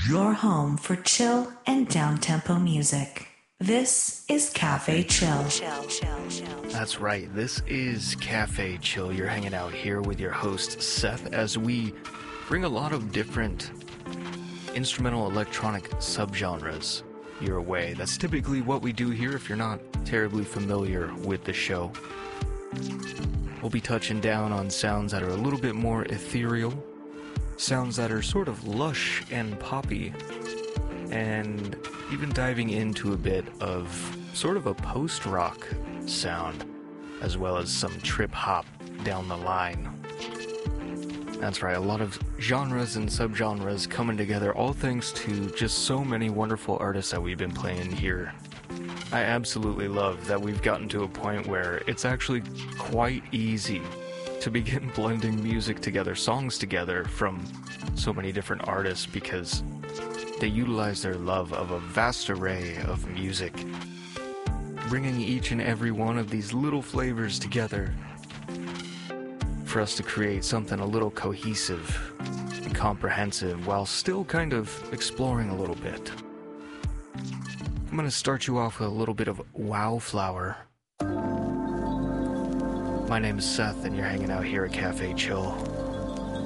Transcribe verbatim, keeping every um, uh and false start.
Your home for chill and down-tempo music. This is Cafe Chill. That's right, this is Cafe Chill. You're hanging out here with your host, Seth, as we bring a lot of different instrumental electronic subgenres your way. That's typically what we do here if you're not terribly familiar with the show. We'll be touching down on sounds that are a little bit more ethereal, sounds that are sort of lush and poppy, and even diving into a bit of sort of a post-rock sound, as well as some trip-hop down the line. That's right, a lot of genres and subgenres coming together, all thanks to just so many wonderful artists that we've been playing here. I absolutely love that we've gotten to a point where it's actually quite easy to begin blending music together, songs together from so many different artists, because they utilize their love of a vast array of music, bringing each and every one of these little flavors together for us to create something a little cohesive and comprehensive while still kind of exploring a little bit. I'm going to start you off with a little bit of Wow Flower. My name is Seth, and you're hanging out here at Cafe Chill.